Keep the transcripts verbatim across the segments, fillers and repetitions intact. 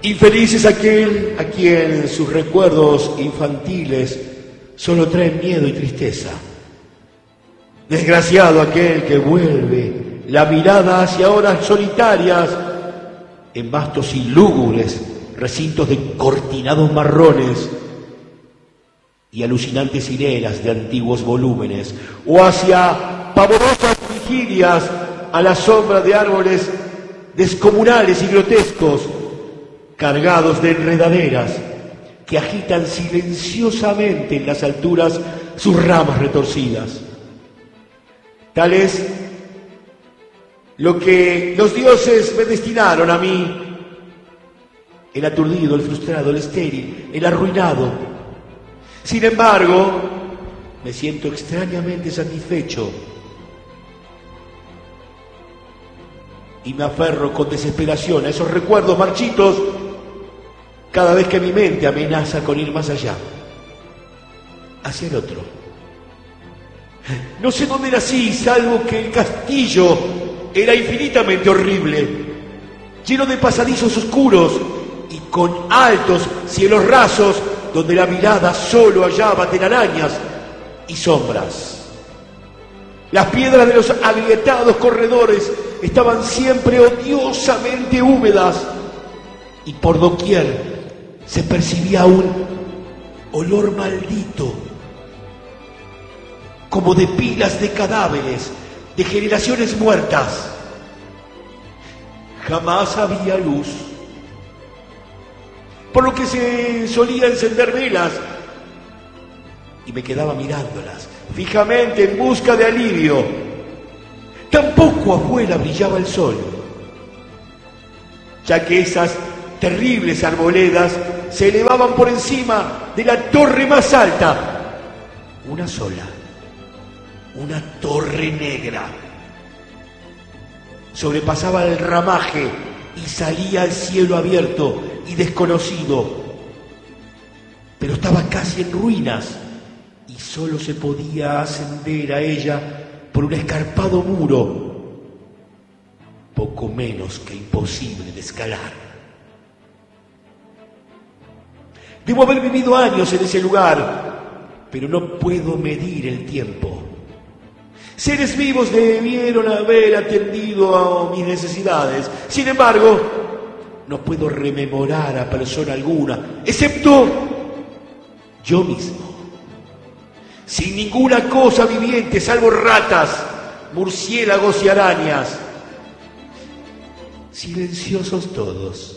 Infeliz es aquel a quien sus recuerdos infantiles solo traen miedo y tristeza. Desgraciado aquel que vuelve la mirada hacia horas solitarias en vastos y lúgubres recintos de cortinados marrones y alucinantes hileras de antiguos volúmenes, o hacia pavorosas vigilias a la sombra de árboles descomunales y grotescos, cargados de enredaderas que agitan silenciosamente en las alturas sus ramas retorcidas. Tal es lo que los dioses me destinaron a mí, el aturdido, el frustrado, el estéril, el arruinado. Sin embargo, me siento extrañamente satisfecho y me aferro con desesperación a esos recuerdos marchitos cada vez que mi mente amenaza con ir más allá, hacia el otro. No sé dónde nací, salvo que el castillo era infinitamente horrible, lleno de pasadizos oscuros y con altos cielos rasos donde la mirada solo hallaba telarañas y sombras. Las piedras de los agrietados corredores estaban siempre odiosamente húmedas y por doquier se percibía un olor maldito, como de pilas de cadáveres, de generaciones muertas. Jamás había luz, por lo que se solía encender velas, y me quedaba mirándolas fijamente en busca de alivio. Tampoco afuera brillaba el sol, ya que esas terribles arboledas se elevaban por encima de la torre más alta, una sola, una torre negra. Sobrepasaba el ramaje y salía al cielo abierto y desconocido, pero estaba casi en ruinas y solo se podía ascender a ella por un escarpado muro, poco menos que imposible de escalar. Debo haber vivido años en ese lugar, pero no puedo medir el tiempo. Seres vivos debieron haber atendido a mis necesidades. Sin embargo, no puedo rememorar a persona alguna, excepto yo mismo. Sin ninguna cosa viviente, salvo ratas, murciélagos y arañas. Silenciosos todos.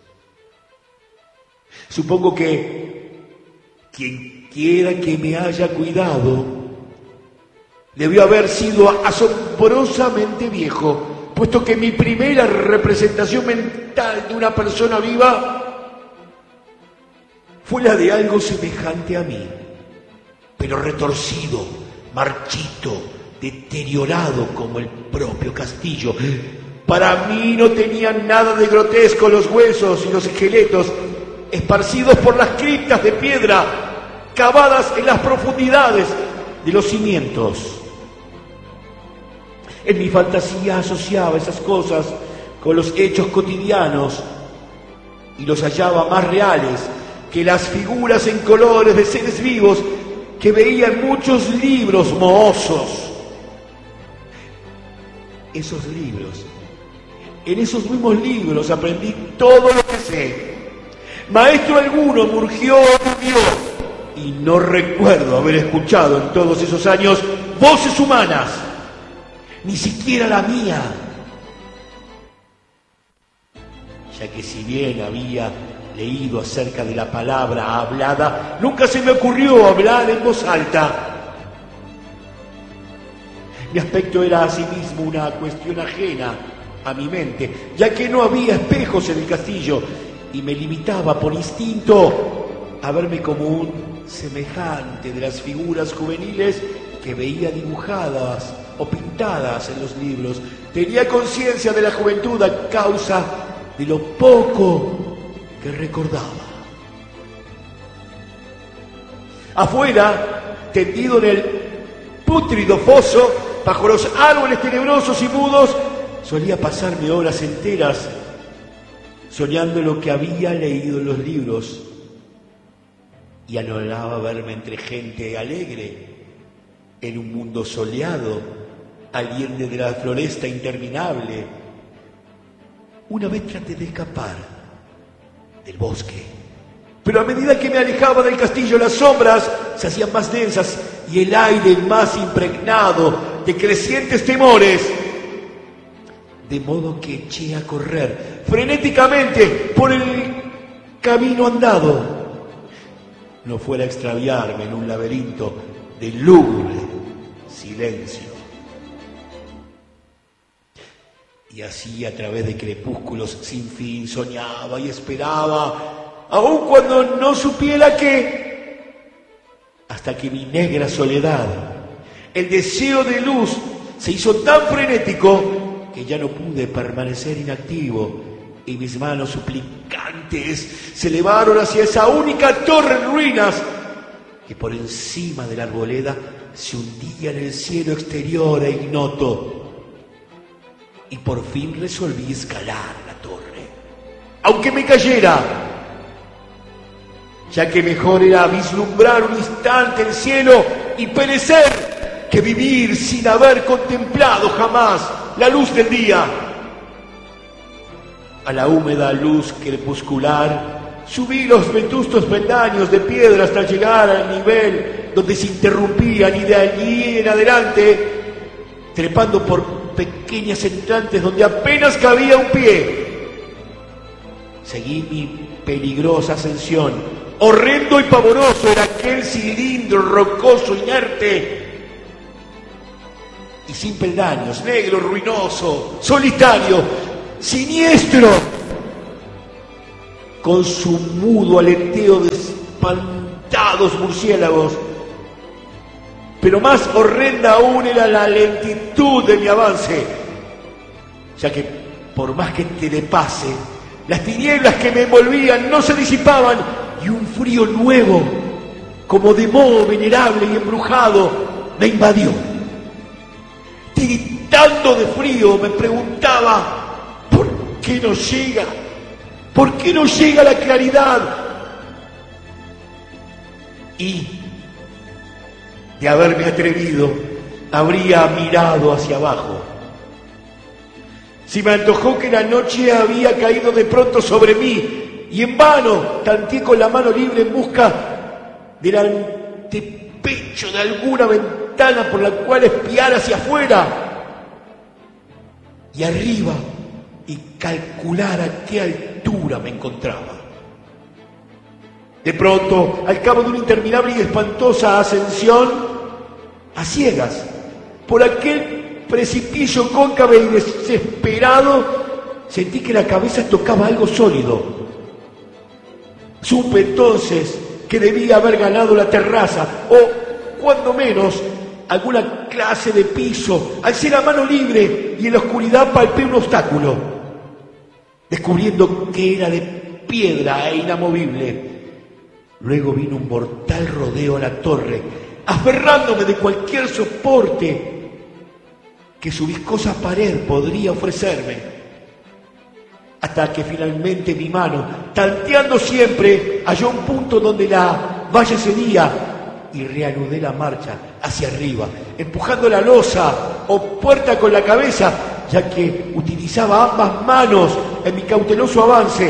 Supongo que quien quiera que me haya cuidado debió haber sido asombrosamente viejo, puesto que mi primera representación mental de una persona viva fue la de algo semejante a mí, pero retorcido, marchito, deteriorado como el propio castillo. Para mí no tenían nada de grotesco los huesos y los esqueletos esparcidos por las criptas de piedra cavadas en las profundidades de los cimientos. En mi fantasía asociaba esas cosas con los hechos cotidianos y los hallaba más reales que las figuras en colores de seres vivos que veía en muchos libros mohosos. Esos libros, en esos mismos libros aprendí todo lo que sé. Maestro alguno murgió o murió, y no recuerdo haber escuchado en todos esos años voces humanas, ni siquiera la mía, ya que si bien había leído acerca de la palabra hablada, nunca se me ocurrió hablar en voz alta. Mi aspecto era asimismo una cuestión ajena a mi mente, ya que no había espejos en el castillo y me limitaba por instinto a verme como un semejante de las figuras juveniles que veía dibujadas o pintadas en los libros. Tenía conciencia de la juventud a causa de lo poco que recordaba. Afuera, tendido en el pútrido foso, bajo los árboles tenebrosos y mudos, solía pasarme horas enteras soñando lo que había leído en los libros, y anhelaba verme entre gente alegre, en un mundo soleado, al viernes de la floresta interminable. Una vez traté de escapar del bosque, pero a medida que me alejaba del castillo, las sombras se hacían más densas y el aire más impregnado de crecientes temores. De modo que eché a correr frenéticamente por el camino andado, no fuera a extraviarme en un laberinto de lúgubre silencio. Y así, a través de crepúsculos sin fin, soñaba y esperaba, aun cuando no supiera qué, hasta que mi negra soledad, el deseo de luz, se hizo tan frenético que ya no pude permanecer inactivo, y mis manos suplicantes se elevaron hacia esa única torre en ruinas que por encima de la arboleda se hundía en el cielo exterior e ignoto. Y por fin resolví escalar la torre, aunque me cayera, ya que mejor era vislumbrar un instante el cielo y perecer que vivir sin haber contemplado jamás la luz del día. A la húmeda luz crepuscular subí los vetustos peldaños de piedra hasta llegar al nivel donde se interrumpían, y de allí en adelante, trepando por pequeñas entrantes donde apenas cabía un pie, seguí mi peligrosa ascensión. Horrendo y pavoroso era aquel cilindro rocoso, inerte y sin peldaños, negro, ruinoso, solitario, siniestro, con su mudo aleteo de espantados murciélagos. Pero más horrenda aún era la lentitud de mi avance, ya que por más que trepase, las tinieblas que me envolvían no se disipaban, y un frío nuevo, como de modo venerable y embrujado, me invadió. Tiritando de frío, me preguntaba: ¿por qué no llega? ¿Por qué no llega la claridad? Y, de haberme atrevido, habría mirado hacia abajo. Si me antojó que la noche había caído de pronto sobre mí, y en vano tanteé con la mano libre en busca del antepecho de alguna ventana por la cual espiar hacia afuera y arriba y calcular a qué altura me encontraba. De pronto, al cabo de una interminable y espantosa ascensión, a ciegas, por aquel precipicio cóncavo y desesperado, sentí que la cabeza tocaba algo sólido. Supe entonces que debía haber ganado la terraza, o, cuando menos, alguna clase de piso. Alcé la mano libre y en la oscuridad palpé un obstáculo, descubriendo que era de piedra e inamovible. Luego vino un mortal rodeo a la torre, aferrándome de cualquier soporte que su viscosa pared podría ofrecerme, hasta que finalmente mi mano, tanteando siempre, halló un punto donde la valla cedía, y reanudé la marcha hacia arriba, empujando la losa o puerta con la cabeza, ya que utilizaba ambas manos en mi cauteloso avance.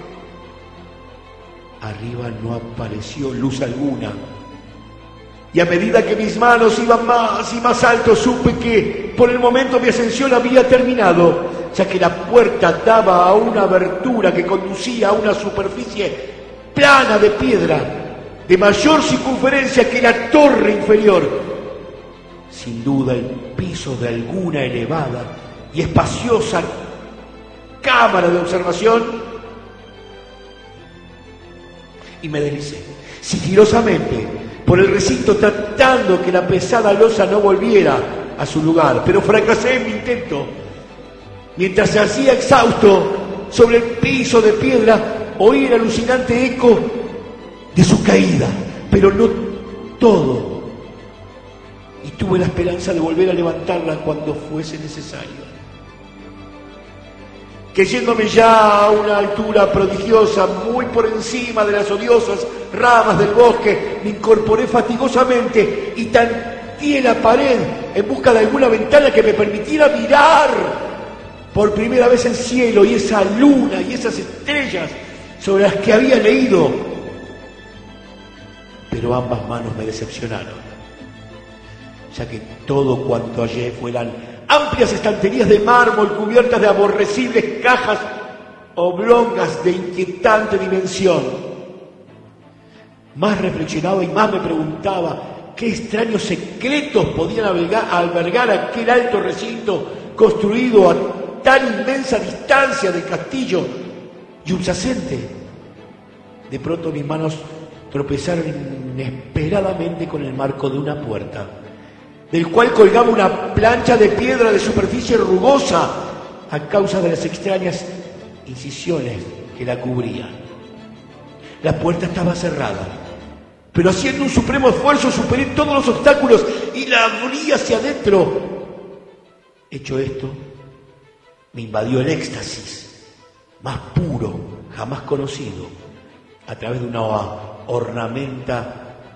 Arriba no apareció luz alguna, y a medida que mis manos iban más y más alto, supe que por el momento mi ascensión había terminado, ya que la puerta daba a una abertura que conducía a una superficie plana de piedra, de mayor circunferencia que la torre inferior. Sin duda el piso de alguna elevada y espaciosa cámara de observación, y me deslicé sigilosamente por el recinto, tratando que la pesada losa no volviera a su lugar, pero fracasé en mi intento. Mientras se hacía exhausto sobre el piso de piedra, oí el alucinante eco de su caída, pero no todo, y tuve la esperanza de volver a levantarla cuando fuese necesario. que yéndome ya a una altura prodigiosa, muy por encima de las odiosas ramas del bosque, me incorporé fatigosamente y tanteé la pared en busca de alguna ventana que me permitiera mirar por primera vez el cielo y esa luna y esas estrellas sobre las que había leído. Pero ambas manos me decepcionaron, ya que todo cuanto hallé fueran amplias estanterías de mármol cubiertas de aborrecibles cajas oblongas de inquietante dimensión. Más reflexionaba y más me preguntaba qué extraños secretos podían albergar, albergar aquel alto recinto construido a tan inmensa distancia del castillo yuxacente. De pronto mis manos tropezaron inesperadamente con el marco de una puerta, del cual colgaba una plancha de piedra de superficie rugosa a causa de las extrañas incisiones que la cubrían. La puerta estaba cerrada, pero haciendo un supremo esfuerzo superé todos los obstáculos y la abrí hacia adentro. Hecho esto, me invadió el éxtasis más puro jamás conocido a través de una ornamenta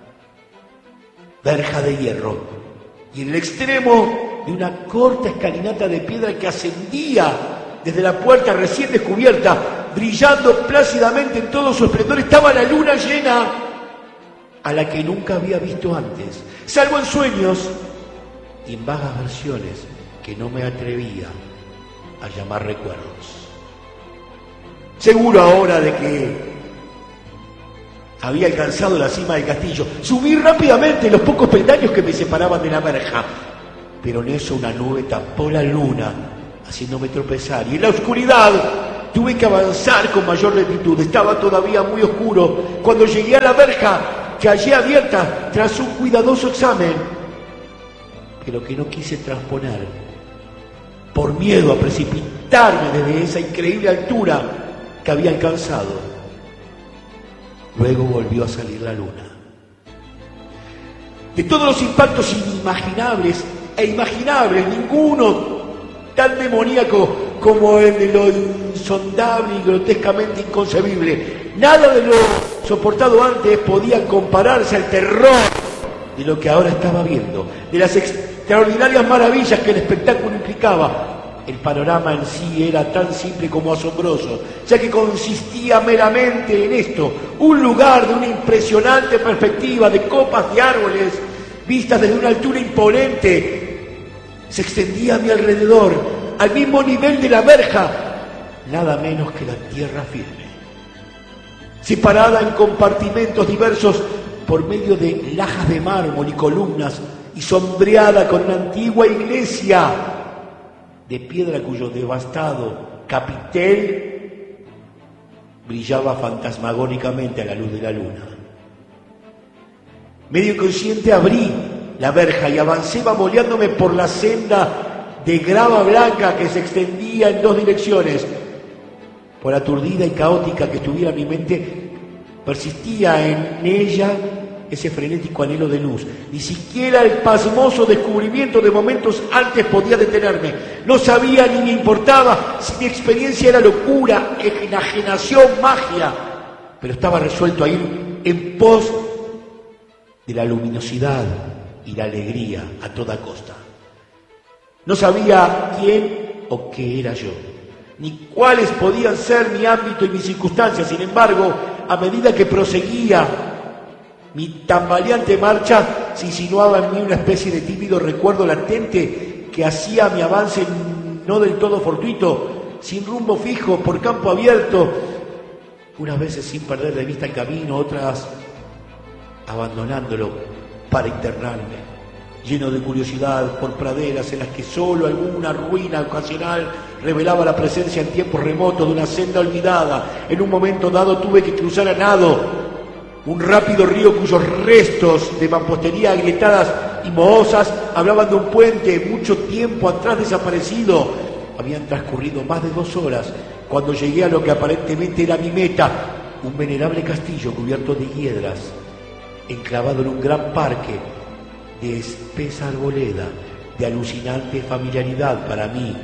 verja de hierro y en el extremo de una corta escalinata de piedra que ascendía desde la puerta recién descubierta, brillando plácidamente en todo su esplendor, estaba la luna llena, a la que nunca había visto antes, salvo en sueños y en vagas versiones que no me atrevía a llamar recuerdos. Seguro ahora de que había alcanzado la cima del castillo, subí rápidamente los pocos peldaños que me separaban de la verja, pero en eso una nube tapó la luna, haciéndome tropezar, y en la oscuridad tuve que avanzar con mayor lentitud. Estaba todavía muy oscuro cuando llegué a la verja que hallé abierta tras un cuidadoso examen, pero que no quise transponer por miedo a precipitarme desde esa increíble altura que había alcanzado. Luego volvió a salir la luna. De todos los impactos inimaginables e imaginables, ninguno tan demoníaco como el de lo insondable y grotescamente inconcebible. Nada de lo soportado antes podía compararse al terror de lo que ahora estaba viendo, de las extraordinarias maravillas que el espectáculo implicaba. El panorama en sí era tan simple como asombroso, ya que consistía meramente en esto: un lugar de una impresionante perspectiva de copas de árboles vistas desde una altura imponente. Se extendía a mi alrededor, al mismo nivel de la verja, nada menos que la tierra firme, separada en compartimentos diversos por medio de lajas de mármol y columnas, y sombreada con una antigua iglesia de piedra cuyo devastado capitel brillaba fantasmagóricamente a la luz de la luna. Medio inconsciente abrí la verja y avancé bamboleándome por la senda de grava blanca que se extendía en dos direcciones. Por aturdida y caótica que estuviera mi mente, persistía en ella ese frenético anhelo de luz. Ni siquiera el pasmoso descubrimiento de momentos antes podía detenerme. No sabía ni me importaba si mi experiencia era locura, enajenación, magia, pero estaba resuelto a ir en pos de la luminosidad y la alegría a toda costa. No sabía quién o qué era yo, ni cuáles podían ser mi ámbito y mis circunstancias. Sin embargo, a medida que proseguía mi tambaleante marcha, se insinuaba en mí una especie de tímido recuerdo latente que hacía mi avance no del todo fortuito, sin rumbo fijo, por campo abierto, unas veces sin perder de vista el camino, otras abandonándolo para internarme, lleno de curiosidad por praderas en las que solo alguna ruina ocasional revelaba la presencia en tiempos remotos de una senda olvidada. En un momento dado tuve que cruzar a nado un rápido río cuyos restos de mampostería agrietadas y mohosas hablaban de un puente mucho tiempo atrás desaparecido. Habían transcurrido más de dos horas cuando llegué a lo que aparentemente era mi meta, un venerable castillo cubierto de hiedras, enclavado en un gran parque de espesa arboleda, de alucinante familiaridad para mí,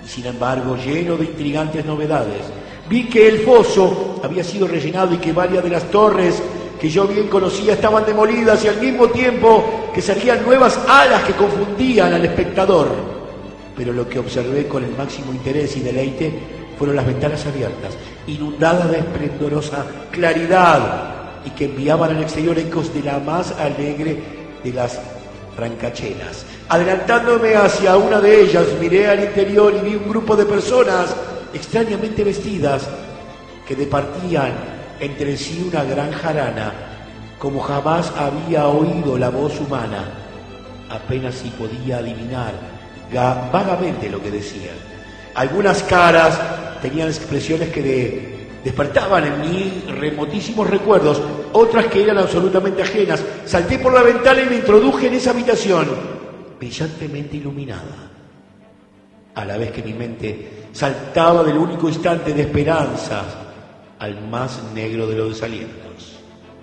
y sin embargo lleno de intrigantes novedades. Vi que el foso había sido rellenado y que varias de las torres que yo bien conocía estaban demolidas y al mismo tiempo que salían nuevas alas que confundían al espectador. Pero lo que observé con el máximo interés y deleite fueron las ventanas abiertas, inundadas de esplendorosa claridad y que enviaban al exterior ecos de la más alegre de las francachelas. Adelantándome hacia una de ellas, miré al interior y vi un grupo de personas extrañamente vestidas que departían entre sí una gran jarana, como jamás había oído la voz humana. Apenas si podía adivinar vagamente lo que decían. Algunas caras tenían expresiones que de, despertaban en mí remotísimos recuerdos, otras que eran absolutamente ajenas. Salté por la ventana y me introduje en esa habitación, brillantemente iluminada, a la vez que mi mente saltaba del único instante de esperanza al más negro de los desalientos.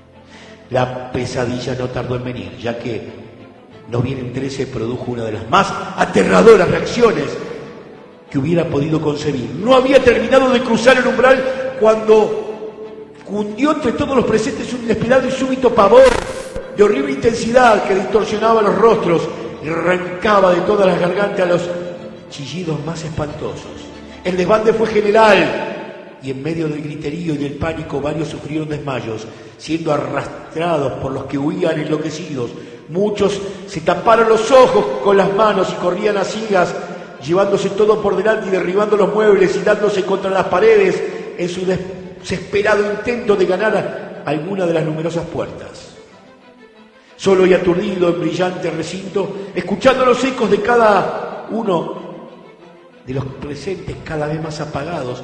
La pesadilla no tardó en venir, ya que no bien entré se produjo una de las más aterradoras reacciones que hubiera podido concebir. No había terminado de cruzar el umbral cuando cundió entre todos los presentes un inesperado y súbito pavor de horrible intensidad que distorsionaba los rostros y arrancaba de todas las gargantas los chillidos más espantosos. El desbande fue general y en medio del griterío y del pánico varios sufrieron desmayos, siendo arrastrados por los que huían enloquecidos. Muchos se taparon los ojos con las manos y corrían a ciegas, llevándose todo por delante y derribando los muebles y dándose contra las paredes en su desesperado intento de ganar alguna de las numerosas puertas. Solo y aturdido en brillante recinto, escuchando los ecos de cada uno de los presentes cada vez más apagados,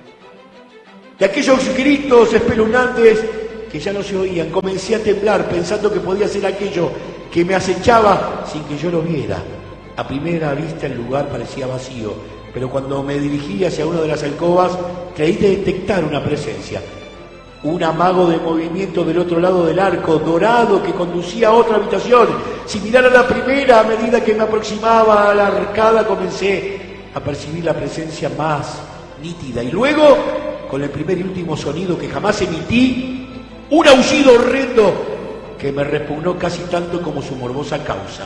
de aquellos gritos espeluznantes que ya no se oían, comencé a temblar pensando que podía ser aquello que me acechaba sin que yo lo viera. A primera vista el lugar parecía vacío, pero cuando me dirigí hacia una de las alcobas creí detectar una presencia. Un amago de movimiento del otro lado del arco dorado que conducía a otra habitación. Similar a la primera, a medida que me aproximaba a la arcada comencé a percibir la presencia más nítida y luego, con el primer y último sonido que jamás emití, un aullido horrendo que me repugnó casi tanto como su morbosa causa.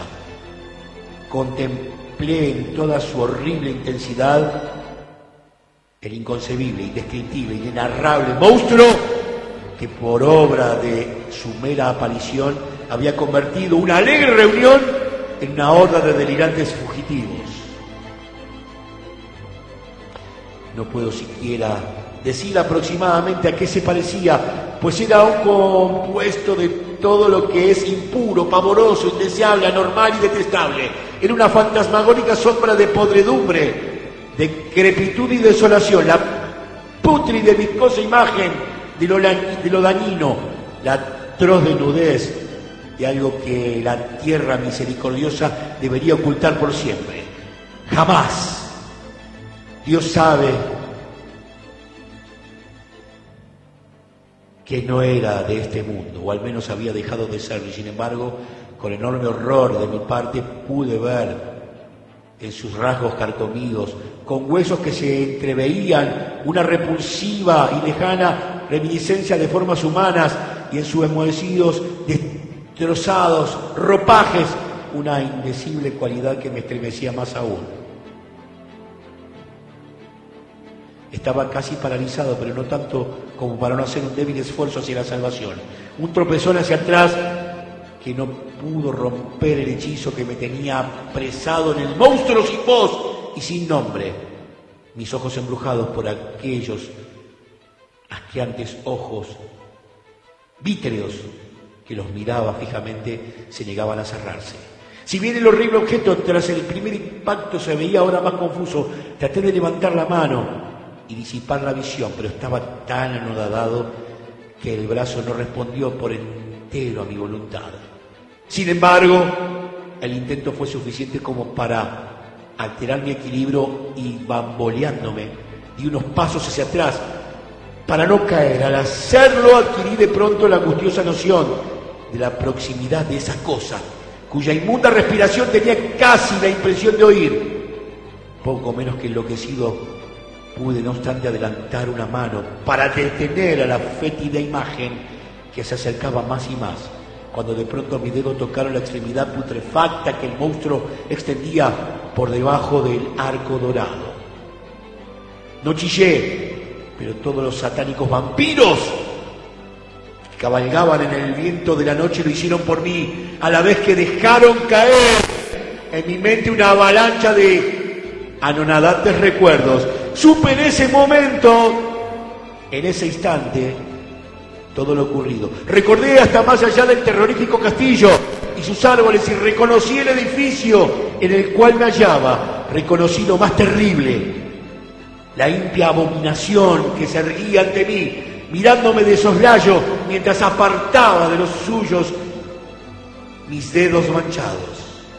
Contemplé en toda su horrible intensidad el inconcebible, indescriptible, inenarrable monstruo que por obra de su mera aparición había convertido una alegre reunión en una horda de delirantes fugitivos. No puedo siquiera decir aproximadamente a qué se parecía, pues era un compuesto de todo lo que es impuro, pavoroso, indeseable, anormal y detestable. Era una fantasmagórica sombra de podredumbre, decrepitud y desolación, la pútrida y viscosa imagen de lo, de lo dañino, la atroz desnudez de algo que la tierra misericordiosa debería ocultar por siempre. Jamás. Dios sabe que no era de este mundo, o al menos había dejado de serlo, y sin embargo, con enorme horror de mi parte, pude ver en sus rasgos carcomidos, con huesos que se entreveían, una repulsiva y lejana reminiscencia de formas humanas, y en sus enmohecidos, destrozados ropajes, una indecible cualidad que me estremecía más aún. Estaba casi paralizado, pero no tanto como para no hacer un débil esfuerzo hacia la salvación. Un tropezón hacia atrás que no pudo romper el hechizo que me tenía apresado en el monstruo sin voz y sin nombre. Mis ojos embrujados por aquellos asqueantes ojos vítreos que los miraba fijamente se negaban a cerrarse. Si bien el horrible objeto tras el primer impacto se veía ahora más confuso, traté de levantar la mano y disipar la visión, pero estaba tan anodadado que el brazo no respondió por entero a mi voluntad. Sin embargo, el intento fue suficiente como para alterar mi equilibrio y, bamboleándome, di unos pasos hacia atrás para no caer. Al hacerlo adquirí de pronto la angustiosa noción de la proximidad de esa cosa, cuya inmunda respiración tenía casi la impresión de oír. Poco menos que enloquecido, pude no obstante adelantar una mano para detener a la fétida imagen que se acercaba más y más, cuando de pronto mi dedo tocaron la extremidad putrefacta que el monstruo extendía por debajo del arco dorado. No chillé, pero todos los satánicos vampiros que cabalgaban en el viento de la noche lo hicieron por mí, a la vez que dejaron caer en mi mente una avalancha de anonadantes recuerdos. Supe en ese momento, en ese instante, todo lo ocurrido. Recordé hasta más allá del terrorífico castillo y sus árboles y reconocí el edificio en el cual me hallaba. Reconocí lo más terrible, la impía abominación que se erguía ante mí, mirándome de soslayo mientras apartaba de los suyos mis dedos manchados.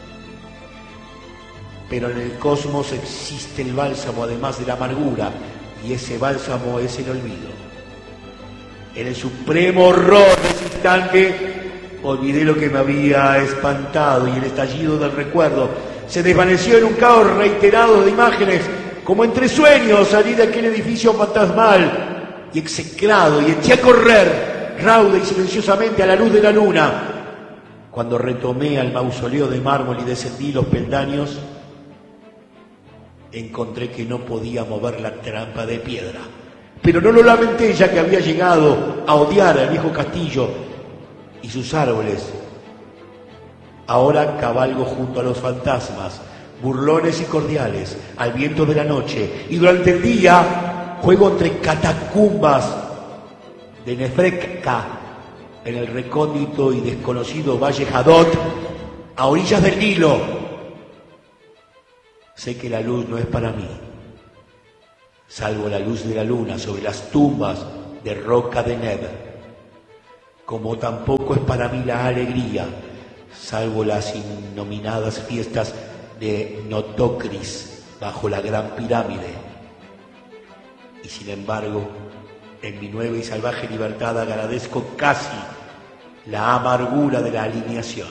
Pero en el cosmos existe el bálsamo además de la amargura, y ese bálsamo es el olvido. En el supremo horror de ese instante, olvidé lo que me había espantado y el estallido del recuerdo se desvaneció en un caos reiterado de imágenes. Como entre sueños salí de aquel edificio fantasmal y execrado y eché a correr rauda y silenciosamente a la luz de la luna. Cuando retomé al mausoleo de mármol y descendí los peldaños, encontré que no podía mover la trampa de piedra. Pero no lo lamenté, ya que había llegado a odiar al viejo castillo y sus árboles. Ahora cabalgo junto a los fantasmas, burlones y cordiales, al viento de la noche, y durante el día juego entre catacumbas de Nefrekka, en el recóndito y desconocido Valle Hadot, a orillas del Nilo. Sé que la luz no es para mí, salvo la luz de la luna sobre las tumbas de Roca de Neb, como tampoco es para mí la alegría, salvo las innominadas fiestas de Notocris bajo la gran pirámide. Y sin embargo, en mi nueva y salvaje libertad agradezco casi la amargura de la alineación.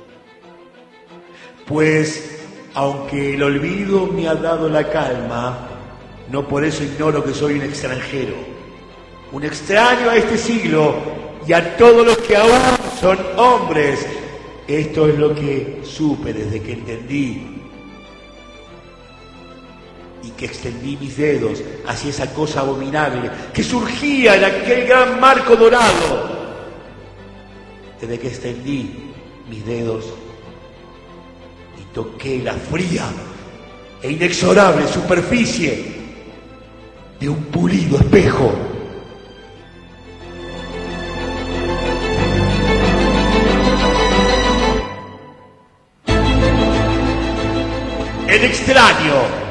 Pues, aunque el olvido me ha dado la calma, no por eso ignoro que soy un extranjero, un extraño a este siglo y a todos los que aún son hombres. Esto es lo que supe desde que entendí y que extendí mis dedos hacia esa cosa abominable que surgía en aquel gran marco dorado. Desde que extendí mis dedos y toqué la fría e inexorable superficie de un pulido espejo. El extraño